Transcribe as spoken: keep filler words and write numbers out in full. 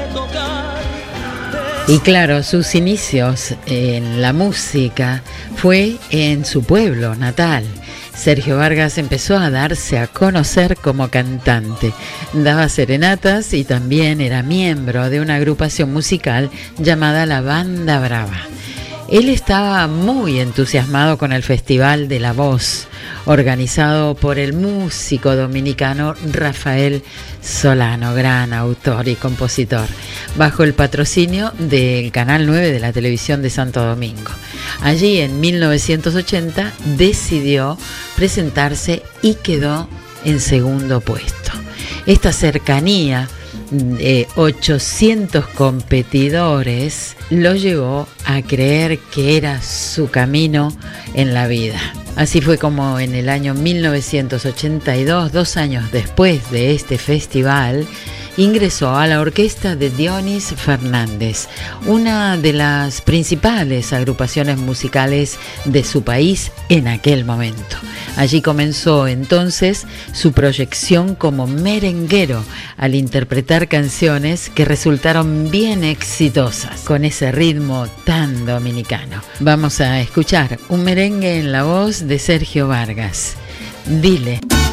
Y claro, sus inicios en la música fue en su pueblo natal. Sergio Vargas empezó a darse a conocer como cantante. Daba serenatas y también era miembro de una agrupación musical llamada La Banda Brava. Él estaba muy entusiasmado con el Festival de la Voz, organizado por el músico dominicano Rafael Solano, gran autor y compositor, bajo el patrocinio del Canal nueve de la televisión de Santo Domingo. Allí en mil novecientos ochenta decidió presentarse y quedó en segundo puesto. Esta cercanía de ochocientos competidores lo llevó a creer que era su camino en la vida. Así fue como en el año mil novecientos ochenta y dos, dos años después de este festival, ingresó a la orquesta de Dionis Fernández, una de las principales agrupaciones musicales de su país en aquel momento. Allí comenzó entonces su proyección como merenguero al interpretar canciones que resultaron bien exitosas con ese ritmo tan dominicano. Vamos a escuchar un merengue en la voz de Sergio Vargas. Dile.